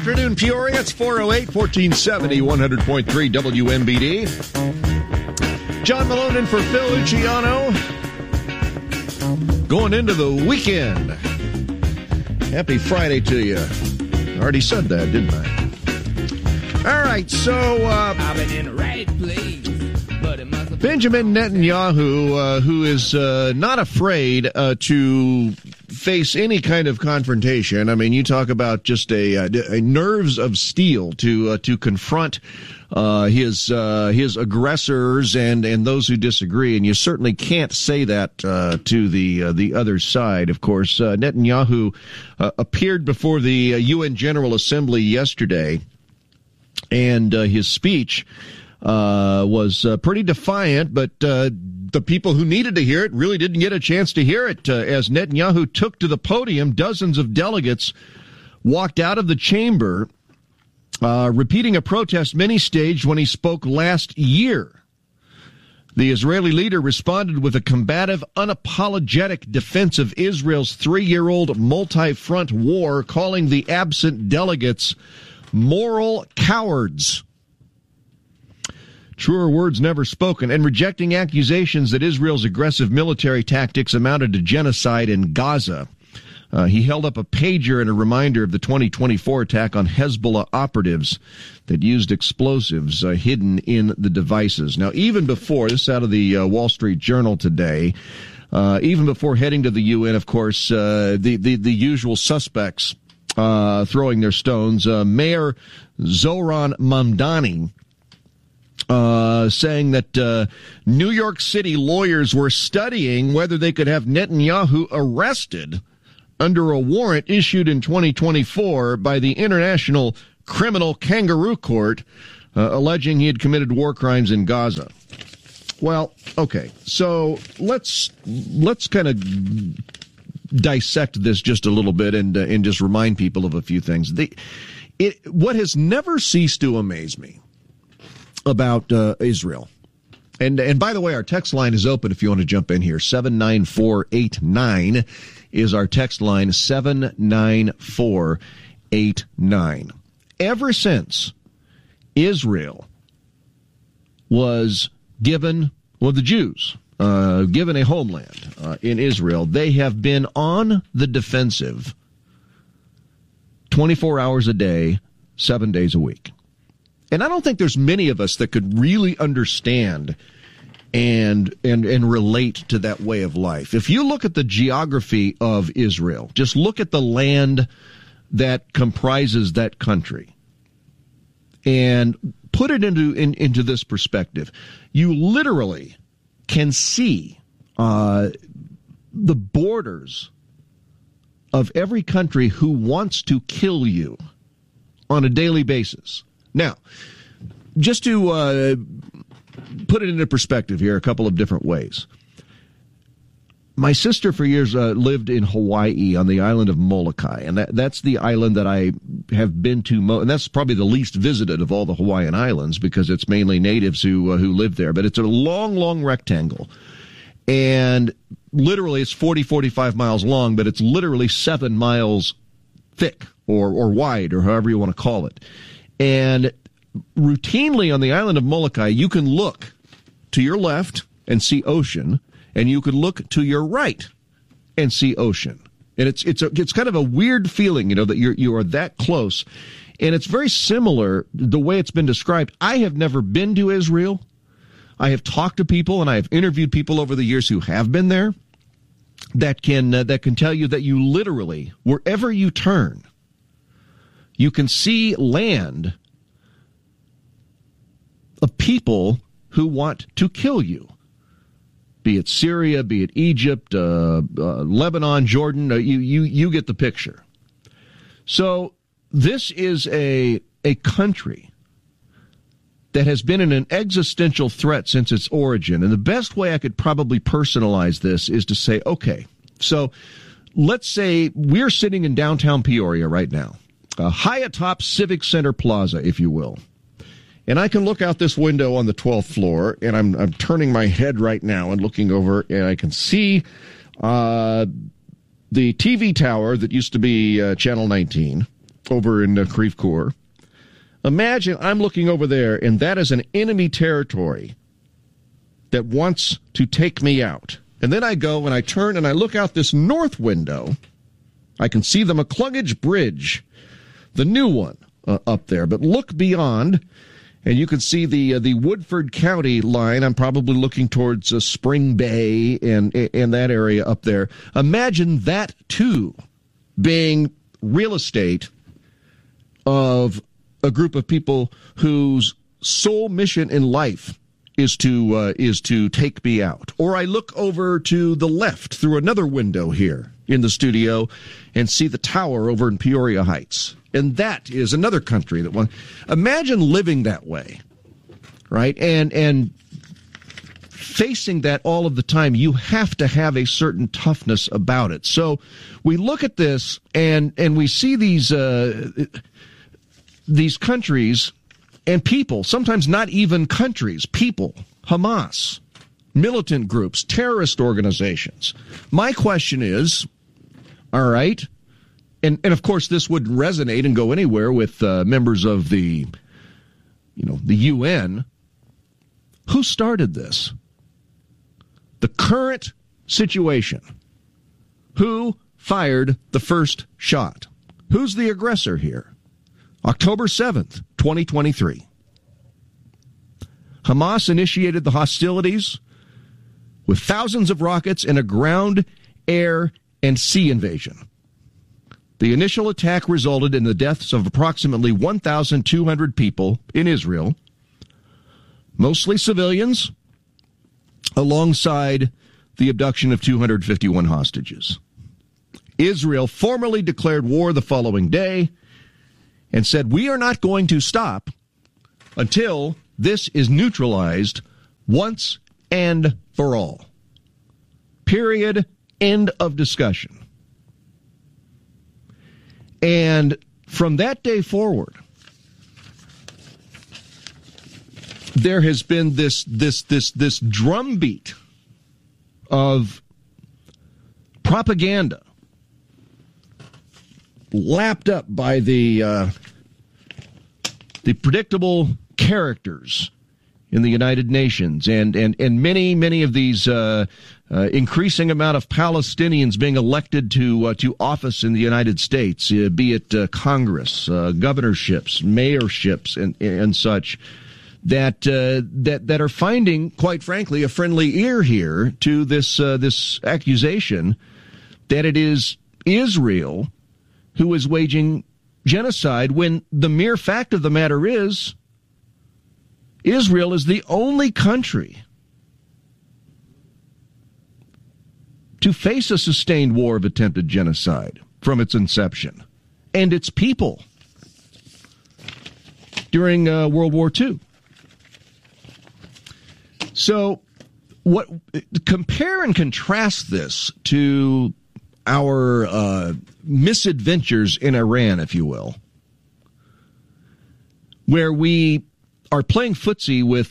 afternoon, Peoria. It's 408, 1470, 100.3 WMBD. John Malone in for Phil Luciano. Going into the weekend. Happy Friday to you. I already said that, didn't I? All right, so I've been in the right place, but it must have Benjamin Netanyahu, who is not afraid to face any kind of confrontation. I mean, you talk about just a nerves of steel to confront his aggressors and those who disagree, and you certainly can't say that to the other side. Of course, Netanyahu appeared before the UN General Assembly yesterday, and his speech was pretty defiant, but the people who needed to hear it really didn't get a chance to hear it. As Netanyahu took to the podium, dozens of delegates walked out of the chamber, repeating a protest many staged when he spoke last year. The Israeli leader responded with a combative, unapologetic defense of Israel's 3-year-old multi-front war, calling the absent delegates moral cowards. Truer words never spoken, and rejecting accusations that Israel's aggressive military tactics amounted to genocide in Gaza. He held up a pager and a reminder of the 2024 attack on Hezbollah operatives that used explosives hidden in the devices. Now, even before, this is out of the Wall Street Journal today, even before heading to the UN, of course, the usual suspects throwing their stones, Mayor Zohran Mamdani, saying that New York City lawyers were studying whether they could have Netanyahu arrested under a warrant issued in 2024 by the International Criminal Kangaroo Court, alleging he had committed war crimes in Gaza. Well, okay, so let's kind of dissect this just a little bit and just remind people of a few things. What has never ceased to amaze me about Israel. And by the way, our text line is open if you want to jump in here. 79489 is our text line, 79489. Ever since Israel was given, well, the Jews, given a homeland in Israel, they have been on the defensive 24 hours a day, 7 days a week. And I don't think there's many of us that could really understand and relate to that way of life. If you look at the geography of Israel, just look at the land that comprises that country and put it into this perspective. You literally can see the borders of every country who wants to kill you on a daily basis. Now, just to put it into perspective here, a couple of different ways. My sister for years lived in Hawaii on the island of Molokai, and that's the island that I have been to, and that's probably the least visited of all the Hawaiian islands because it's mainly natives who live there. But it's a long, long rectangle, and literally it's 45 miles long, but it's literally 7 miles thick or wide or however you want to call it. And routinely on the island of Molokai, you can look to your left and see ocean, and you could look to your right and see ocean. And it's kind of a weird feeling, that you are that close. And it's very similar the way it's been described. I have never been to Israel. I have talked to people and I have interviewed people over the years who have been there that can tell you that you literally, wherever you turn, you can see land of people who want to kill you. Be it Syria, be it Egypt, Lebanon, Jordan, you get the picture. So this is a country that has been in an existential threat since its origin. And the best way I could probably personalize this is to say, okay, so let's say we're sitting in downtown Peoria right now, high atop Civic Center Plaza, if you will. And I can look out this window on the 12th floor, and I'm turning my head right now and looking over, and I can see the TV tower that used to be Channel 19. over in Creve Coeur. Imagine I'm looking over there, and that is an enemy territory that wants to take me out. And then I go and I turn and I look out this north window. I can see the McCluggage Bridge, the new one up there. But look beyond, and you can see the Woodford County line. I'm probably looking towards Spring Bay and that area up there. Imagine that, too, being real estate of a group of people whose sole mission in life is to take me out. Or I look over to the left through another window here in the studio and see the tower over in Peoria Heights. And that is another country that one. Imagine living that way, right? And facing that all of the time. You have to have a certain toughness about it. So we look at this and we see these countries and people, sometimes not even countries, people, Hamas, militant groups, terrorist organizations. My question is, all right, and of course this would resonate and go anywhere with members of the UN. Who started this? The current situation. Who fired the first shot? Who's the aggressor here? October 7th, 2023. Hamas initiated the hostilities with thousands of rockets and a ground, air, and sea invasion. The initial attack resulted in the deaths of approximately 1,200 people in Israel, mostly civilians, alongside the abduction of 251 hostages. Israel formally declared war the following day and said, we are not going to stop until this is neutralized once and for all. Period. End of discussion. And from that day forward, there has been this drumbeat of propaganda lapped up by the predictable characters in the United Nations and many of these increasing amount of Palestinians being elected to office in the United States, be it Congress, governorships, mayorships, and such, that are finding, quite frankly, a friendly ear here to this accusation that it is Israel who is waging genocide, when the mere fact of the matter is Israel is the only country to face a sustained war of attempted genocide from its inception, and its people during World War II. So compare and contrast this to our misadventures in Iran, if you will, where we are playing footsie with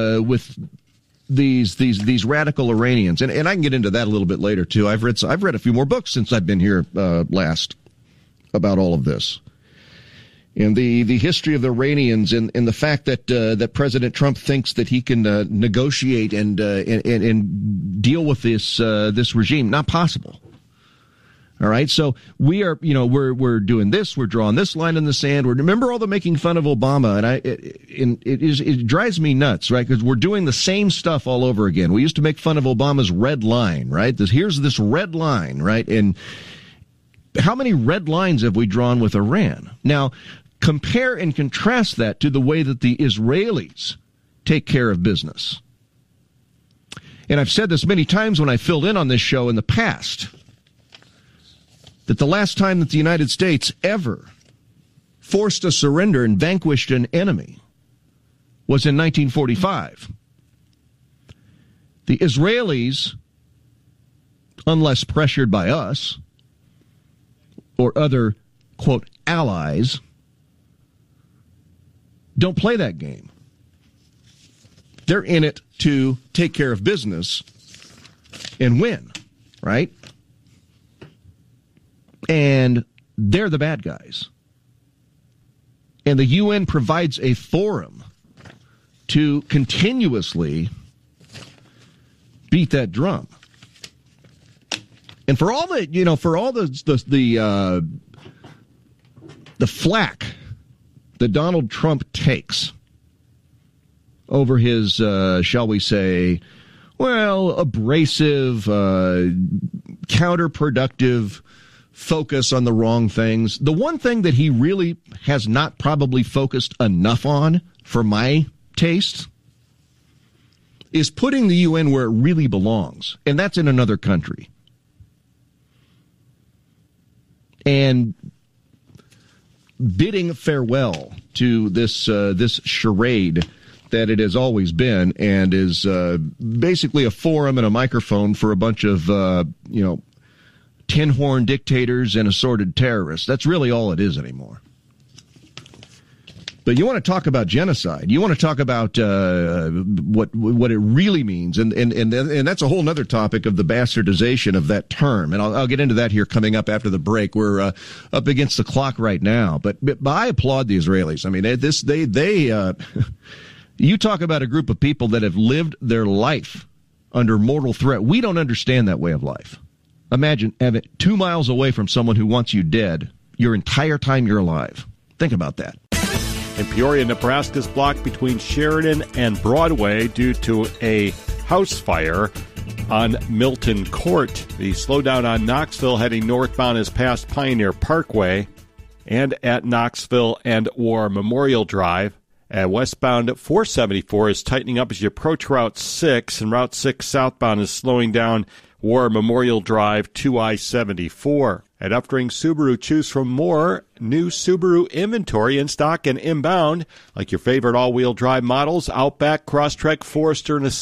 these radical Iranians, and I can get into that a little bit later too. I've read a few more books since I've been here last about all of this, and the history of the Iranians, and the fact that President Trump thinks that he can negotiate and deal with this regime. Not possible. All right, so we're doing this. We're drawing this line in the sand. Remember all the making fun of Obama, and it drives me nuts, right? Because we're doing the same stuff all over again. We used to make fun of Obama's red line, right? Here's this red line, right? And how many red lines have we drawn with Iran? Now, compare and contrast that to the way that the Israelis take care of business. And I've said this many times when I filled in on this show in the past, that the last time that the United States ever forced a surrender and vanquished an enemy was in 1945. The Israelis, unless pressured by us or other, quote, allies, don't play that game. They're in it to take care of business and win, right? And they're the bad guys. And the UN provides a forum to continuously beat that drum. And for all the, the flack that Donald Trump takes over his, shall we say, abrasive, counterproductive focus on the wrong things. The one thing that he really has not probably focused enough on, for my taste, is putting the UN where it really belongs, and that's in another country. And bidding farewell to this charade that it has always been, and is basically a forum and a microphone for a bunch of tin-horn dictators and assorted terrorists. That's really all it is anymore. But you want to talk about genocide. You want to talk about what it really means, and that's a whole other topic of the bastardization of that term. And I'll get into that here coming up after the break. We're up against the clock right now, but I applaud the Israelis. I mean, you talk about a group of people that have lived their life under mortal threat. We don't understand that way of life. Imagine having 2 miles away from someone who wants you dead your entire time you're alive. Think about that. In Peoria, Nebraska is blocked between Sheridan and Broadway due to a house fire on Milton Court. The slowdown on Knoxville heading northbound is past Pioneer Parkway and at Knoxville and War Memorial Drive. Westbound 474 is tightening up as you approach Route 6, and Route 6 southbound is slowing down War Memorial Drive to I-74. At Updring Subaru, choose from more new Subaru inventory in stock and inbound, like your favorite all-wheel drive models, Outback, Crosstrek, Forester, and Ascent.